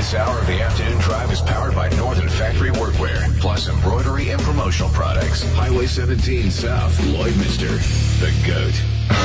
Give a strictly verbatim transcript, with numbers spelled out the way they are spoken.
This hour of the afternoon drive is powered by Northern Factory Workwear, plus embroidery and promotional products. Highway seventeen South, Lloydminster, the GOAT.